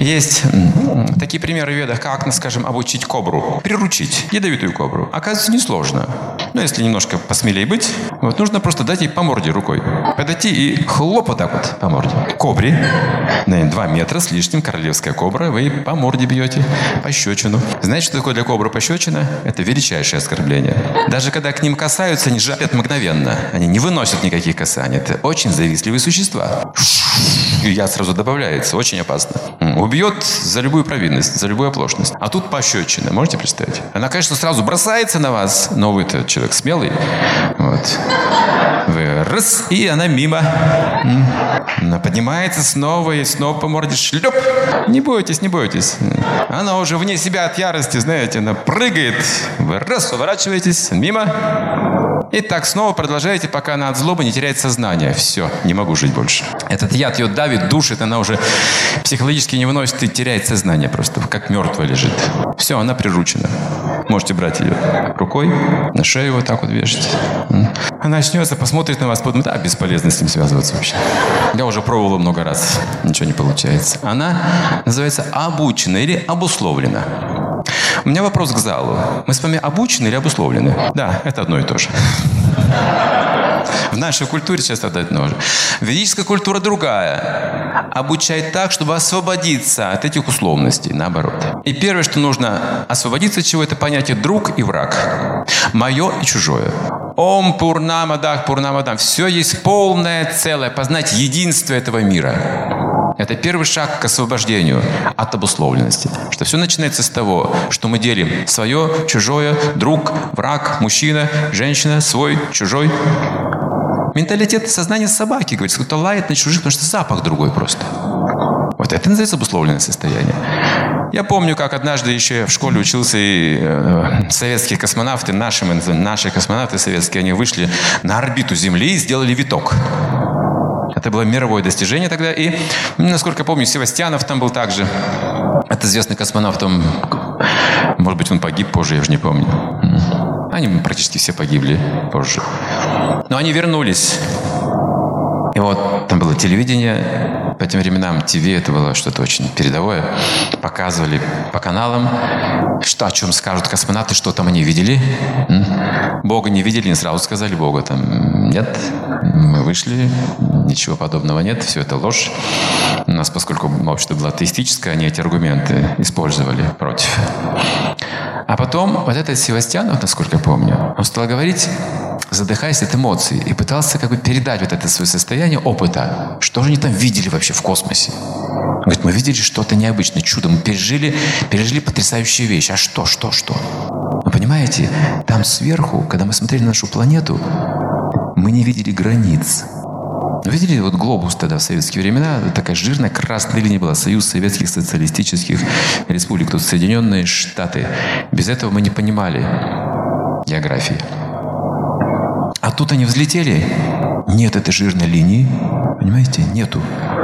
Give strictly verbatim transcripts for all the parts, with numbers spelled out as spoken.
Есть такие примеры в ведах, как, ну, скажем, обучить кобру, приручить ядовитую кобру. Оказывается, несложно. Но если немножко посмелее быть, вот нужно просто дать ей по морде рукой. Подойти и хлоп вот так вот по морде. Кобре, наверное, два метра с лишним, королевская кобра, вы по морде бьете, пощечину. Знаете, что такое для кобры пощечина? Это величайшее оскорбление. Даже когда к ним касаются, они жалят мгновенно. Они не выносят никаких касаний. Это очень завистливые существа. И яд сразу добавляется. Очень опасно. Убьет за любую провинность, за любую оплошность. А тут пощечина. Можете представить? Она, конечно, сразу бросается на вас, но вы-то человек смелый. Вот. Вы раз, и она мимо. Она поднимается снова и снова по морде шлеп. Не бойтесь, не бойтесь. Она уже вне себя от ярости, знаете, она прыгает. Вы раз, уворачиваетесь, мимо. И так снова продолжаете, пока она от злобы не теряет сознание. Все, не могу жить больше. Этот яд ее давит, душит, она уже психологически не выносит и теряет сознание просто, как мертвая лежит. Все, она приручена. Можете брать ее рукой, на шею вот так вот вешать. Она очнется, посмотрит на вас, подумает, а, бесполезно с ним связываться вообще. Я уже пробовала много раз, ничего не получается. Она называется обучена или обусловлена. У меня вопрос к залу. Мы с вами обучены или обусловлены? Да, это одно и то же. В нашей культуре сейчас это одно же. Ведическая культура другая. Обучает так, чтобы освободиться от этих условностей, наоборот. И первое, что нужно освободиться от чего, это понятие друг и враг. Мое и чужое. Ом Пурнамадах Пурнамадам. Все есть полное целое. Познать единство этого мира. Это первый шаг к освобождению от обусловленности. Что все начинается с того, что мы делим свое, чужое, друг, враг, мужчина, женщина, свой, чужой. Менталитет сознания собаки, говорится, кто-то лает на чужих, потому что запах другой просто. Вот это называется обусловленное состояние. Я помню, как однажды еще в школе учился, и э, советские космонавты, наши, наши космонавты советские, они вышли на орбиту Земли и сделали виток. Это было мировое достижение тогда. И, насколько я помню, Севастьянов там был также. Это известный космонавт. Он, может быть, он погиб позже, я уже не помню. Они практически все погибли позже. Но они вернулись. И вот там было телевидение. По тем временам ТВ это было что-то очень передовое. Показывали по каналам, что, о чем скажут космонавты, что там они видели. Бога не видели, не сразу сказали Бога. Там нет, мы вышли, ничего подобного нет, все это ложь. У нас, поскольку общество было атеистическое, они эти аргументы использовали против. А потом вот этот Севастьянов, насколько я помню, он стал говорить, задыхаясь от эмоций, и пытался как бы передать вот это свое состояние опыта. Что же они там видели вообще в космосе? Он говорит, мы видели что-то необычное, чудо, мы пережили, пережили потрясающие вещи. А что, что, что? Но понимаете, там сверху, когда мы смотрели на нашу планету, мы не видели границ. Видели вот глобус тогда в советские времена? Такая жирная красная линия была. Союз Советских Социалистических Республик. Тут Соединенные Штаты. Без этого мы не понимали географии. А тут они взлетели. Нет этой жирной линии. Понимаете? Нету.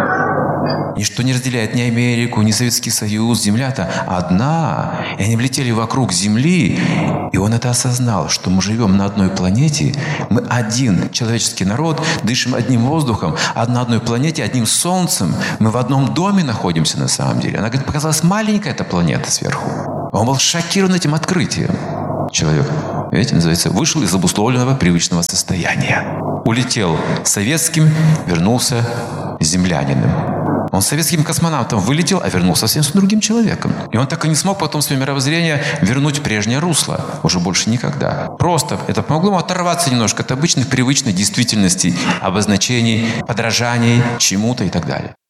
Ничто не разделяет ни Америку, ни Советский Союз. Земля-то одна. И они влетели вокруг Земли. И он это осознал, что мы живем на одной планете. Мы один человеческий народ, дышим одним воздухом, на одной планете, одним солнцем. Мы в одном доме находимся на самом деле. Она, говорит, показалась маленькая эта планета сверху. Он был шокирован этим открытием. Человек, видите, называется, вышел из обусловленного привычного состояния. Улетел советским, вернулся землянином. Он советским космонавтом вылетел, а вернулся совсем с другим человеком. И он так и не смог потом свое мировоззрение вернуть в прежнее русло. Уже больше никогда. Просто это помогло ему оторваться немножко от обычных, привычных действительностей, обозначений, подражаний чему-то и так далее.